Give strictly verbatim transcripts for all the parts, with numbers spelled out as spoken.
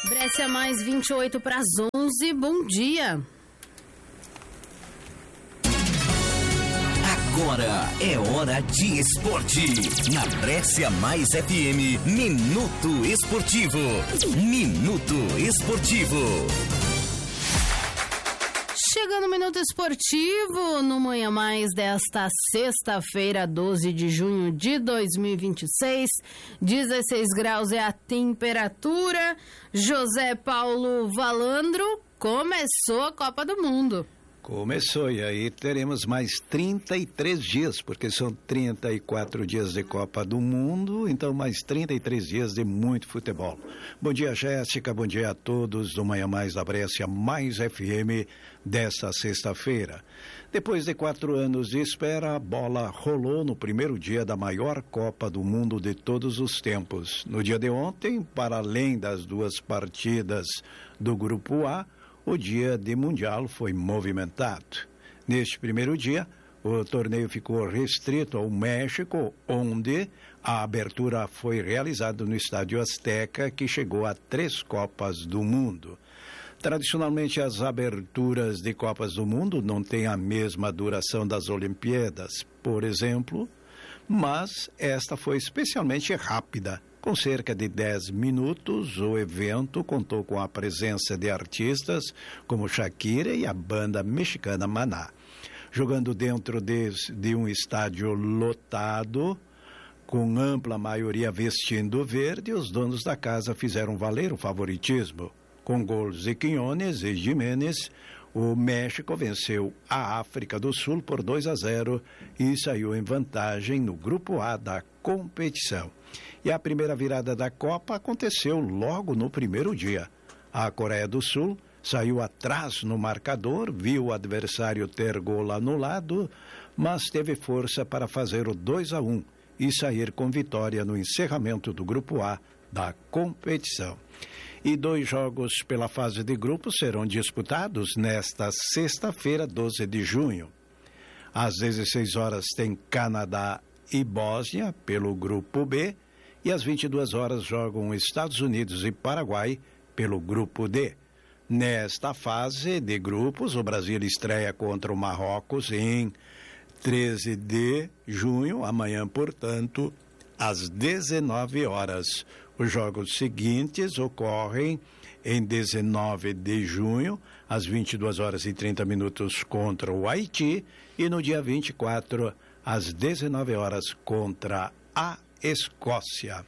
Brescia mais vinte e oito para as onze. Bom dia. Agora é hora de esporte. Na Brescia Mais F M, Minuto Esportivo. Minuto Esportivo. Chegando o Minuto Esportivo, no Manhã Mais desta sexta-feira, doze de junho de dois mil e vinte e seis, dezesseis graus é a temperatura. José Paulo Valandro, começou a Copa do Mundo. Começou, e aí teremos mais trinta e três dias, porque são trinta e quatro dias de Copa do Mundo, então mais trinta e três dias de muito futebol. Bom dia, Jéssica, bom dia a todos do Manhã Mais da Brescia, Mais F M, desta sexta-feira. Depois de quatro anos de espera, a bola rolou no primeiro dia da maior Copa do Mundo de todos os tempos. No dia de ontem, para além das duas partidas do Grupo A, o dia de Mundial foi movimentado. Neste primeiro dia, o torneio ficou restrito ao México, onde a abertura foi realizada no Estádio Azteca, que chegou a três Copas do Mundo. Tradicionalmente, as aberturas de Copas do Mundo não têm a mesma duração das Olimpíadas, por exemplo, mas esta foi especialmente rápida. Com cerca de dez minutos, o evento contou com a presença de artistas como Shakira e a banda mexicana Maná. Jogando dentro de, de um estádio lotado, com ampla maioria vestindo verde, os donos da casa fizeram valer o favoritismo. Com gols de Quiñones e Jiménez, o México venceu a África do Sul por dois a zero e saiu em vantagem no Grupo A da competição. E a primeira virada da Copa aconteceu logo no primeiro dia. A Coreia do Sul saiu atrás no marcador, viu o adversário ter gol anulado, mas teve força para fazer o dois a um e sair com vitória no encerramento do Grupo A da competição. E dois jogos pela fase de grupos serão disputados nesta sexta-feira, doze de junho. Às dezesseis horas tem Canadá e Bósnia pelo Grupo B, e às vinte e duas horas jogam Estados Unidos e Paraguai pelo Grupo D. Nesta fase de grupos, o Brasil estreia contra o Marrocos em treze de junho, amanhã, portanto, às dezenove horas. Os jogos seguintes ocorrem em dezenove de junho, às vinte e duas horas e trinta minutos contra o Haiti, e no dia vinte e quatro, às dezenove horas, contra a Escócia.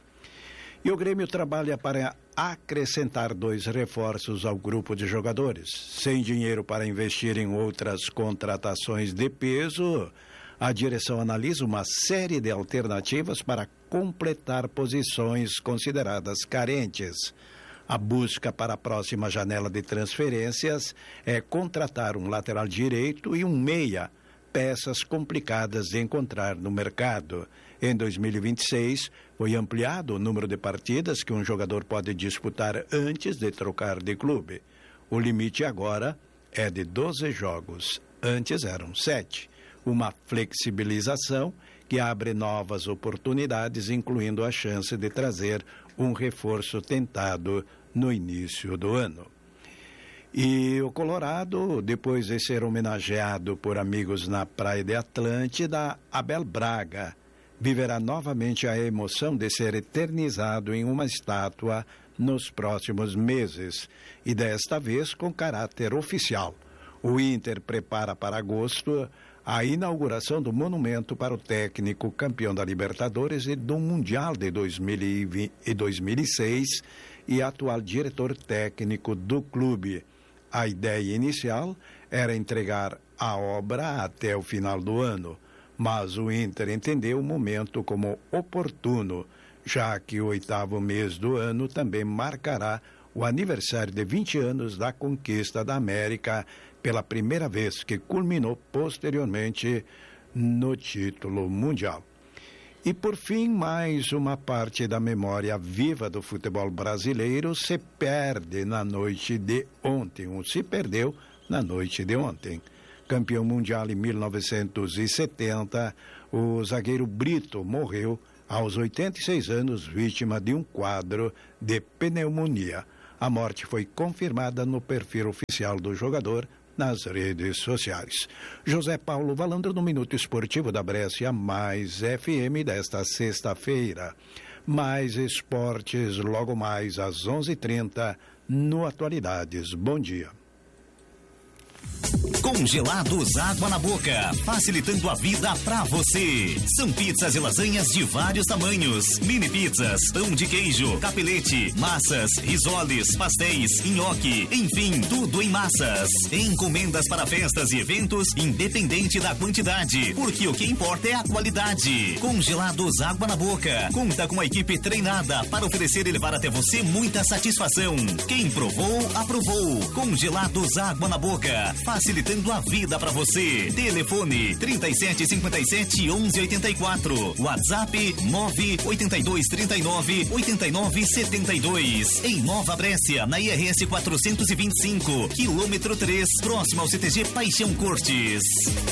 E o Grêmio trabalha para acrescentar dois reforços ao grupo de jogadores. Sem dinheiro para investir em outras contratações de peso, a direção analisa uma série de alternativas para completar posições consideradas carentes. A busca para a próxima janela de transferências é contratar um lateral direito e um meia, peças complicadas de encontrar no mercado. Em dois mil e vinte e seis, foi ampliado o número de partidas que um jogador pode disputar antes de trocar de clube. O limite agora é de doze jogos, antes eram sete. Uma flexibilização que abre novas oportunidades, incluindo a chance de trazer um reforço tentado no início do ano. E o Colorado, depois de ser homenageado por amigos na Praia de Atlântida, Abel Braga viverá novamente a emoção de ser eternizado em uma estátua nos próximos meses, e desta vez com caráter oficial. O Inter prepara para agosto a inauguração do monumento para o técnico campeão da Libertadores e do Mundial de dois mil e vinte e dois mil e seis e atual diretor técnico do clube. A ideia inicial era entregar a obra até o final do ano, mas o Inter entendeu o momento como oportuno, já que o oitavo mês do ano também marcará o aniversário de vinte anos da conquista da América pela primeira vez, que culminou posteriormente no título mundial. E, por fim, mais uma parte da memória viva do futebol brasileiro se perde na noite de ontem, ou se perdeu na noite de ontem. Campeão mundial em mil novecentos e setenta, o zagueiro Brito morreu aos oitenta e seis anos, vítima de um quadro de pneumonia. A morte foi confirmada no perfil oficial do jogador nas redes sociais. José Paulo Valandro no Minuto Esportivo da Brescia Mais F M desta sexta-feira. Mais esportes logo mais às onze e trinta no Atualidades. Bom dia. Congelados Água na Boca, facilitando a vida pra você. São pizzas e lasanhas de vários tamanhos, mini pizzas, pão de queijo, capelete, massas, risoles, pastéis, nhoque, enfim, tudo em massas. Encomendas para festas e eventos, independente da quantidade, porque o que importa é a qualidade. Congelados Água na Boca, conta com uma equipe treinada para oferecer e levar até você muita satisfação. Quem provou, aprovou. Congelados Água na Boca, facilitando a vida para você. Telefone trinta e sete, cinquenta e sete, onze, oitenta e quatro. WhatsApp nove oito dois, trinta e nove, oitenta e nove, setenta e dois. Em Nova Brécia, na I R S quatrocentos e vinte e cinco, quilômetro três, próximo ao C T G Paixão Cortes.